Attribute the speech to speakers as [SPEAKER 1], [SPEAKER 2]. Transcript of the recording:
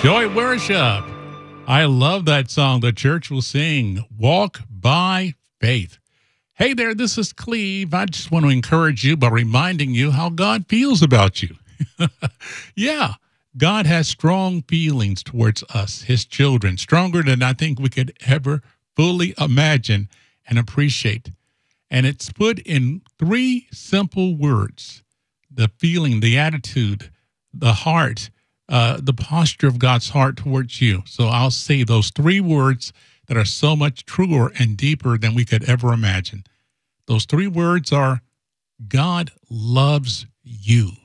[SPEAKER 1] Joy Worship. I love that song the church will sing, Walk by Faith. Hey there, this is Cleve. I just want to encourage you by reminding you how God feels about you. Yeah, God has strong feelings towards us, his children, stronger than I think we could ever fully imagine and appreciate. And it's put in three simple words: the feeling, the attitude, the heart, the posture of God's heart towards you. So I'll say those three words that are so much truer and deeper than we could ever imagine. Those three words are: God loves you.